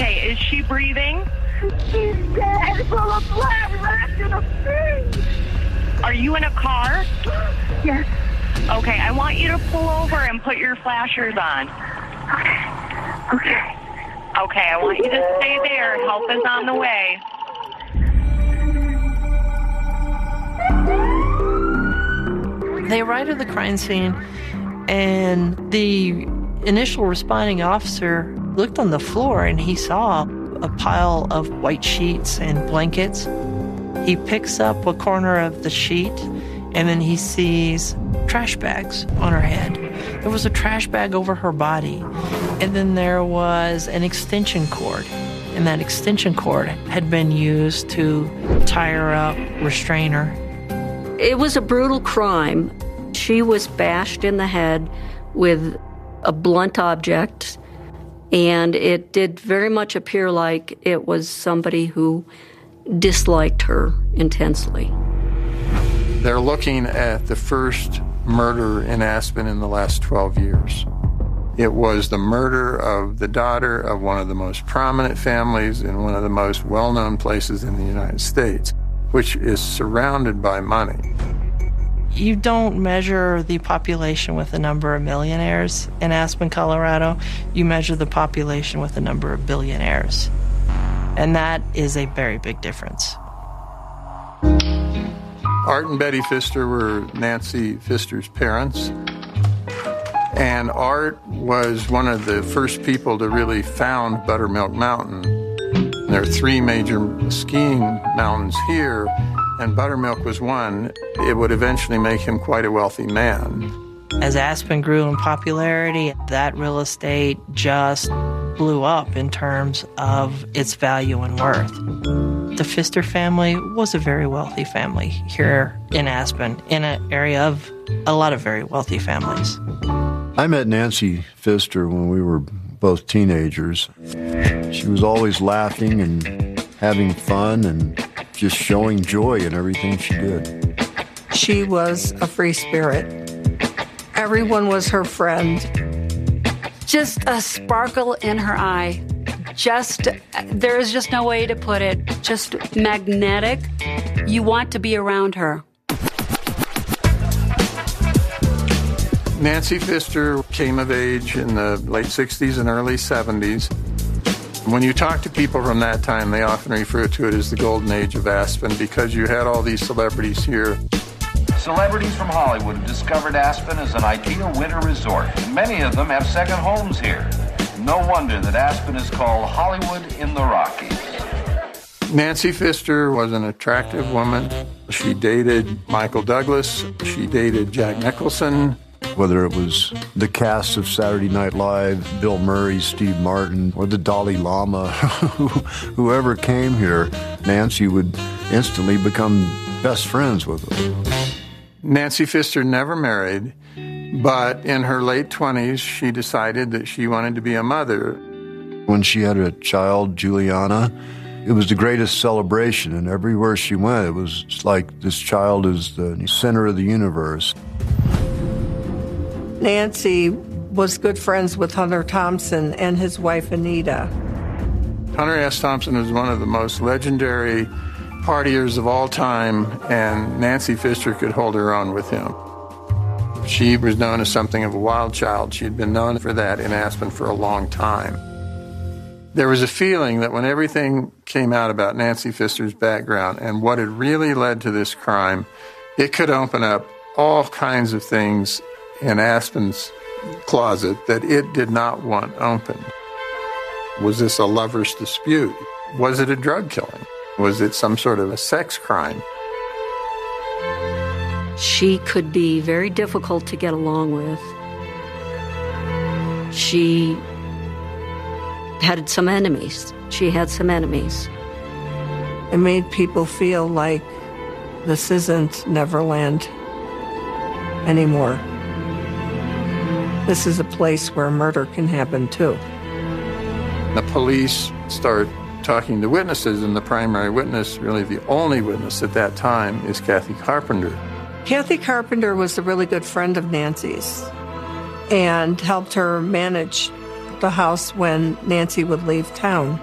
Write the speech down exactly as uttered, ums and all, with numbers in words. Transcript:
Okay, is she breathing? She's dead, full of blood, wrapped in a thing. Are you in a car? Yes. Okay, I want you to pull over and put your flashers on. Okay. Okay. Okay, I want you to stay there. Help is on the way. They arrived at the crime scene, and the initial responding officer looked on the floor and he saw a pile of white sheets and blankets. He picks up a corner of the sheet, and then he sees trash bags on her head. There was a trash bag over her body, and then there was an extension cord, and that extension cord had been used to tie her up, restrain her. It was a brutal crime. She was bashed in the head with a blunt object, and it did very much appear like it was somebody who disliked her intensely. They're looking at the first murder in Aspen in the last twelve years. It was the murder of the daughter of one of the most prominent families in one of the most well-known places in the United States, which is surrounded by money. You don't measure the population with the number of millionaires in Aspen, Colorado. You measure the population with the number of billionaires. And that is a very big difference. Art and Betty Pfister were Nancy Pfister's parents. And Art was one of the first people to really found Buttermilk Mountain. There are three major skiing mountains here, and Buttermilk was one. It would eventually make him quite a wealthy man. As Aspen grew in popularity, that real estate just blew up in terms of its value and worth. The Pfister family was a very wealthy family here in Aspen, in an area of a lot of very wealthy families. I met Nancy Pfister when we were both teenagers. She was always laughing and having fun and just showing joy in everything she did. She was a free spirit. Everyone was her friend. Just a sparkle in her eye. Just, there is just no way to put it. Just magnetic. You want to be around her. Nancy Pfister came of age in the late sixties and early seventies. When you talk to people from that time, they often refer to it as the golden age of Aspen because you had all these celebrities here. Celebrities from Hollywood have discovered Aspen as an ideal winter resort, and many of them have second homes here. No wonder that Aspen is called Hollywood in the Rockies. Nancy Pfister was an attractive woman. She dated Michael Douglas. She dated Jack Nicholson. Whether it was the cast of Saturday Night Live, Bill Murray, Steve Martin, or the Dalai Lama, whoever came here, Nancy would instantly become best friends with them. Nancy Pfister never married, but in her late twenties, she decided that she wanted to be a mother. When she had a child, Juliana, it was the greatest celebration, and everywhere she went, it was like this child is the center of the universe. Nancy was good friends with Hunter Thompson and his wife, Anita. Hunter S. Thompson was one of the most legendary partiers of all time, and Nancy Pfister could hold her own with him. She was known as something of a wild child. She had been known for that in Aspen for a long time. There was a feeling that when everything came out about Nancy Pfister's background and what had really led to this crime, it could open up all kinds of things in Aspen's closet that it did not want open. Was this a lover's dispute? Was it a drug killing? Was it some sort of a sex crime? She could be very difficult to get along with. She had some enemies. She had some enemies. It made people feel like this isn't Neverland anymore. This is a place where murder can happen too. The police start talking to witnesses, and the primary witness, really the only witness at that time, is Kathy Carpenter. Kathy Carpenter was a really good friend of Nancy's and helped her manage the house when Nancy would leave town.